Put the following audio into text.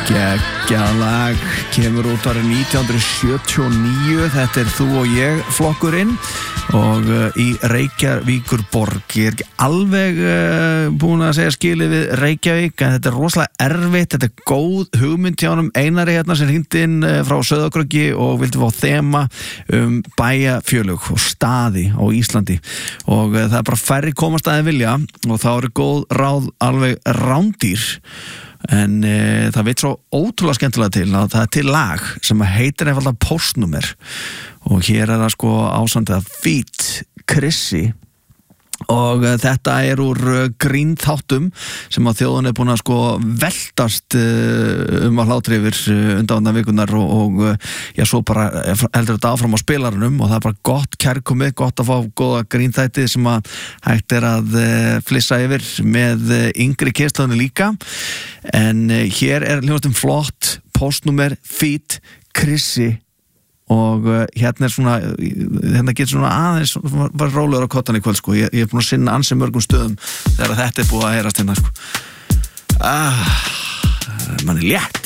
Geggjað lag kemur út árið 1979. Þetta Þú og ég flokkurinn og í Reykjavíkurborg. Ég ekki alveg búin að segja skilið við Reykjavík, en þetta rosalega erfitt. Þetta góð hugmynd hjá honum Einari hérna sem hringdi inn frá Sauðárkróki og vildi fá þema bæjarfélög og staði á Íslandi, og það bara færri komast að vilja, og þá eru góð ráð alveg rándýr. En það veit svo ótrúlega skemmtilega til að það til lag sem heitir einfalda Póstnúmer, og hér það sko ásandið Feat. Krissi, og þetta úr grínþáttum sem að þjóðin búin að sko veltast að hlátri yfir undanfarnar vikunar, og já, svo bara heldur þetta áfram á spilaranum, og það bara gott kærkomið, gott að fá góða grínþætti sem að hægt að flissa yfir með yngri kynslóðinni líka. En hér hljómsveitin flott, Póstnúmer, Feat. Krissi, og hérna svona, hérna getur svona aðeins var rólegur á kottan í kvöld sko. Ég búin að sinna ansi mörgum stöðum þegar þetta búið að heyrast hérna sko. Manni létt.